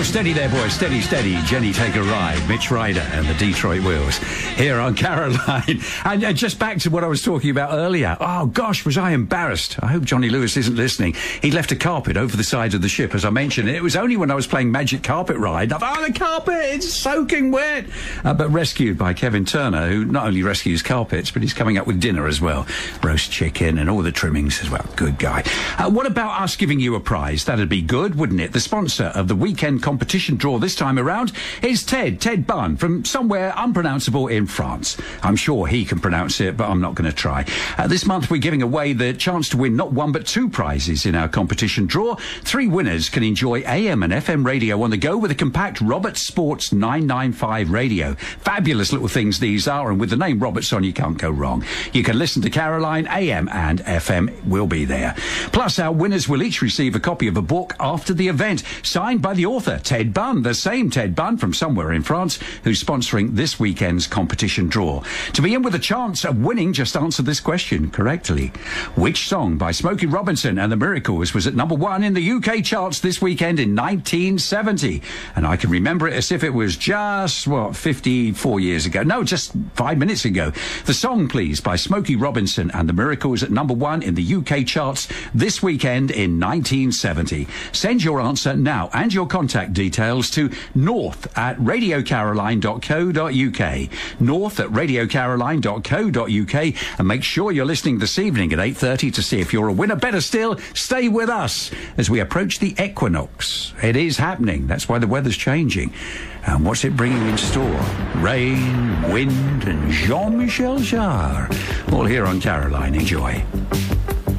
Oh, steady there, boys. Steady, steady. Jenny, take a ride. Mitch Ryder and the Detroit Wheels here on Caroline. And just back to what I was talking about earlier. Oh, gosh, was I embarrassed. I hope Johnny Lewis isn't listening. He left a carpet over the side of the ship, as I mentioned. It was only when I was playing Magic Carpet Ride. I thought, oh, the carpet, it's soaking wet. But rescued by Kevin Turner, who not only rescues carpets, but he's coming up with dinner as well. Roast chicken and all the trimmings as well. Good guy. What about us giving you a prize? That'd be good, wouldn't it? The sponsor of the weekend competition draw this time around is Ted Bunn from somewhere unpronounceable in France. I'm sure he can pronounce it, but I'm not going to try. This month we're giving away the chance to win not one but two prizes in our competition draw. 3 winners can enjoy AM and FM radio on the go with a compact Roberts Sports 995 radio. Fabulous little things these are, and with the name Roberts on, you can't go wrong. You can listen to Caroline, AM and FM will be there. Plus, our winners will each receive a copy of a book after the event, signed by the author, Ted Bunn, the same Ted Bunn from somewhere in France, who's sponsoring this weekend's competition draw. To be in with a chance of winning, just answer this question correctly. Which song by Smokey Robinson and the Miracles was at number 1 in the UK charts this weekend in 1970? And I can remember it as if it was just, 54 years ago. No, just 5 minutes ago. The song, please, by Smokey Robinson and the Miracles at number 1 in the UK charts this weekend in 1970. Send your answer now and your contact details to north@radiocaroline.co.uk. north@radiocaroline.co.uk, and make sure you're listening this evening at 8:30 to see if you're a winner. Better still, stay with us as we approach the equinox. It is happening. That's why the weather's changing. And what's it bringing in store? Rain, wind, and Jean-Michel Jarre. All here on Caroline. Enjoy.